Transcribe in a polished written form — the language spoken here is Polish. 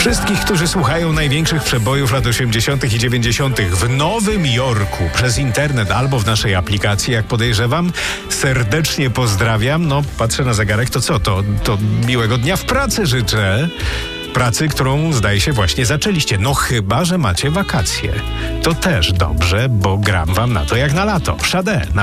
Wszystkich, którzy słuchają największych przebojów lat 80. i 90. w Nowym Jorku przez internet albo w naszej aplikacji, jak podejrzewam, serdecznie pozdrawiam. No, patrzę na zegarek, to co? To miłego dnia w pracy życzę. Pracy, którą zdaje się właśnie zaczęliście. No chyba, że macie wakacje. To też dobrze, bo gram wam na to jak na lato. Sade.